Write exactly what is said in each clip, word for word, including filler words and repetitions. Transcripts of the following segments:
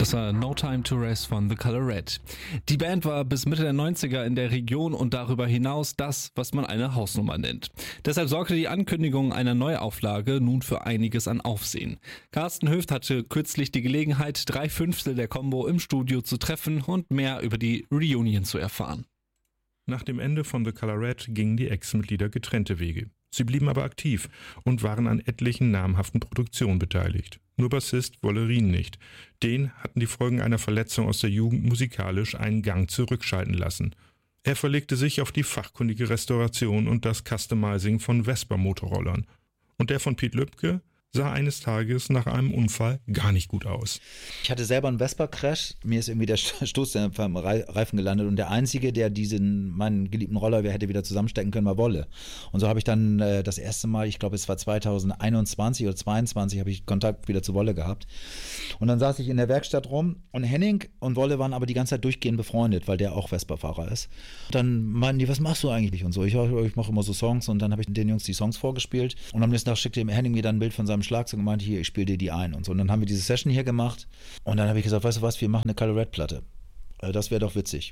Das war No Time to Rest von The Color Red. Die Band war bis Mitte der neunziger in der Region und darüber hinaus das, was man eine Hausnummer nennt. Deshalb sorgte die Ankündigung einer Neuauflage nun für einiges an Aufsehen. Carsten Höft hatte kürzlich die Gelegenheit, drei Fünftel der Combo im Studio zu treffen und mehr über die Reunion zu erfahren. Nach dem Ende von The Color Red gingen die Ex-Mitglieder getrennte Wege. Sie blieben aber aktiv und waren an etlichen namhaften Produktionen beteiligt. Nur Bassist Wolle Rien nicht. Den hatten die Folgen einer Verletzung aus der Jugend musikalisch einen Gang zurückschalten lassen. Er verlegte sich auf die fachkundige Restauration und das Customizing von Vespa-Motorrollern. Und der von Piet Lübke sah eines Tages nach einem Unfall gar nicht gut aus. Ich hatte selber einen Vespa-Crash, mir ist irgendwie der Stoßdämpfer am Reifen gelandet und der Einzige, der diesen, meinen geliebten Roller hätte wieder zusammenstecken können, war Wolle. Und so habe ich dann äh, das erste Mal, ich glaube es war zweitausendeinundzwanzig oder zweiundzwanzig, habe ich Kontakt wieder zu Wolle gehabt. Und dann saß ich in der Werkstatt rum und Henning und Wolle waren aber die ganze Zeit durchgehend befreundet, weil der auch Vespa-Fahrer ist. Und dann meinten die, was machst du eigentlich? Und so, ich, ich mache immer so Songs und dann habe ich den Jungs die Songs vorgespielt und am nächsten Tag schickte Henning mir dann ein Bild von seinem Schlagzeug und meinte, hier, ich spiele dir die ein und so. Und dann haben wir diese Session hier gemacht und dann habe ich gesagt, weißt du was, wir machen eine Color Red Platte. Das wäre doch witzig.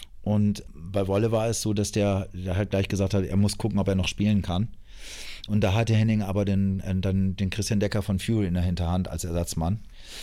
Und bei Wolle war es so, dass der, der halt gleich gesagt hat, er muss gucken, ob er noch spielen kann. Und da hatte Henning aber den, dann den Christian Decker von Fury in der Hinterhand als Ersatzmann,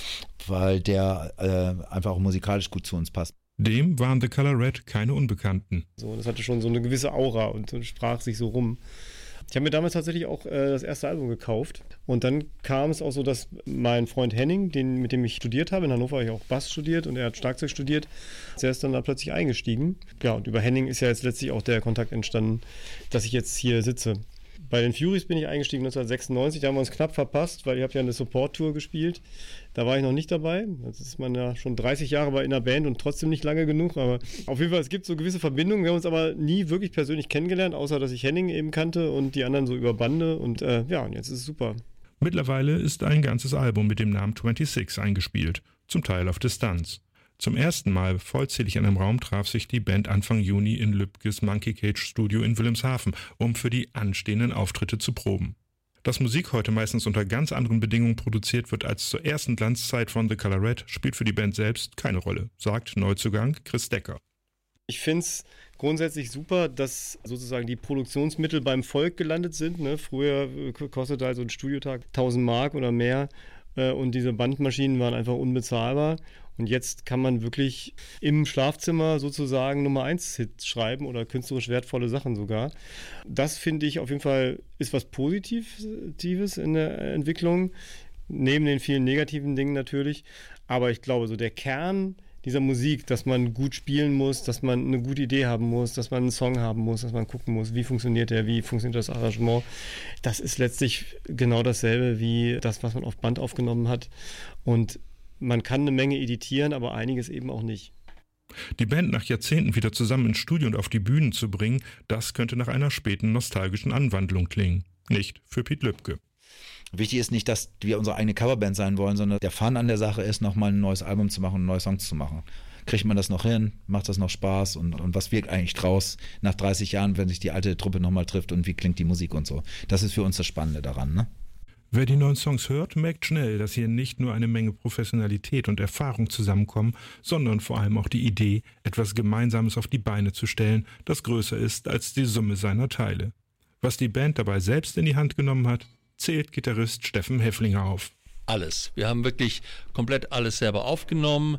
weil der äh, einfach auch musikalisch gut zu uns passt. Dem waren The Color Red keine Unbekannten. So, das hatte schon so eine gewisse Aura und sprach sich so rum. Ich habe mir damals tatsächlich auch äh, das erste Album gekauft und dann kam es auch so, dass mein Freund Henning, den, mit dem ich studiert habe, in Hannover habe ich auch Bass studiert und er hat Schlagzeug studiert, der ist dann da plötzlich eingestiegen. Ja, und über Henning ist ja jetzt letztlich auch der Kontakt entstanden, dass ich jetzt hier sitze. Bei den Furies bin ich eingestiegen neunzehnhundertsechsundneunzig, da haben wir uns knapp verpasst, weil ihr habt ja eine Support-Tour gespielt. Da war ich noch nicht dabei. Jetzt ist man ja schon dreißig Jahre bei in der Band und trotzdem nicht lange genug. Aber auf jeden Fall, es gibt so gewisse Verbindungen. Wir haben uns aber nie wirklich persönlich kennengelernt, außer dass ich Henning eben kannte und die anderen so über Bande. Und äh, ja, und jetzt ist es super. Mittlerweile ist ein ganzes Album mit dem Namen sechsundzwanzig eingespielt, zum Teil auf Distanz. Zum ersten Mal vollzählig in einem Raum traf sich die Band Anfang Juni in Lübkes Monkey Cage Studio in Wilhelmshaven, um für die anstehenden Auftritte zu proben. Dass Musik heute meistens unter ganz anderen Bedingungen produziert wird als zur ersten Glanzzeit von The Color Red, spielt für die Band selbst keine Rolle, sagt Neuzugang Chris Decker. Ich finde es grundsätzlich super, dass sozusagen die Produktionsmittel beim Volk gelandet sind. Ne? Früher kostete also ein Studiotag tausend Mark oder mehr äh, und diese Bandmaschinen waren einfach unbezahlbar. Und jetzt kann man wirklich im Schlafzimmer sozusagen Nummer eins Hits schreiben oder künstlerisch wertvolle Sachen sogar. Das finde ich auf jeden Fall ist was Positives in der Entwicklung, neben den vielen negativen Dingen natürlich. Aber ich glaube, so der Kern dieser Musik, dass man gut spielen muss, dass man eine gute Idee haben muss, dass man einen Song haben muss, dass man gucken muss, wie funktioniert der, wie funktioniert das Arrangement. Das ist letztlich genau dasselbe wie das, was man auf Band aufgenommen hat. Und man kann eine Menge editieren, aber einiges eben auch nicht. Die Band nach Jahrzehnten wieder zusammen ins Studio und auf die Bühnen zu bringen, das könnte nach einer späten nostalgischen Anwandlung klingen. Nicht für Piet Lübke. Wichtig ist nicht, dass wir unsere eigene Coverband sein wollen, sondern der Fun an der Sache ist, nochmal ein neues Album zu machen und neue Songs zu machen. Kriegt man das noch hin? Macht das noch Spaß? Und, und was wirkt eigentlich draus nach dreißig Jahren, wenn sich die alte Truppe nochmal trifft und wie klingt die Musik und so? Das ist für uns das Spannende daran, ne? Wer die neuen Songs hört, merkt schnell, dass hier nicht nur eine Menge Professionalität und Erfahrung zusammenkommen, sondern vor allem auch die Idee, etwas Gemeinsames auf die Beine zu stellen, das größer ist als die Summe seiner Teile. Was die Band dabei selbst in die Hand genommen hat, zählt Gitarrist Steffen Hefflinger auf. Alles. Wir haben wirklich komplett alles selber aufgenommen.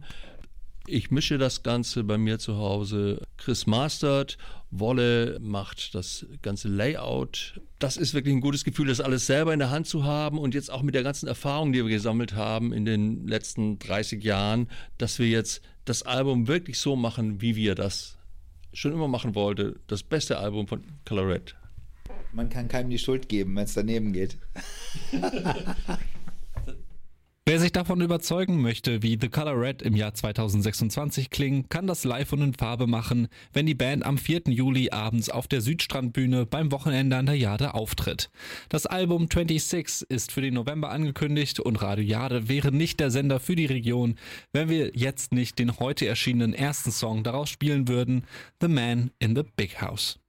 Ich mische das Ganze bei mir zu Hause. Chris mastert, Wolle macht das ganze Layout. Das ist wirklich ein gutes Gefühl, das alles selber in der Hand zu haben und jetzt auch mit der ganzen Erfahrung, die wir gesammelt haben in den letzten dreißig Jahren, dass wir jetzt das Album wirklich so machen, wie wir das schon immer machen wollten. Das beste Album von Color Red. Man kann keinem die Schuld geben, wenn es daneben geht. Wer sich davon überzeugen möchte, wie The Color Red im Jahr zweitausendsechsundzwanzig klingen, kann das live und in Farbe machen, wenn die Band am vierten Juli abends auf der Südstrandbühne beim Wochenende an der Jade auftritt. Das Album sechsundzwanzig ist für den November angekündigt und Radio Jade wäre nicht der Sender für die Region, wenn wir jetzt nicht den heute erschienenen ersten Song daraus spielen würden, The Man in the Big House.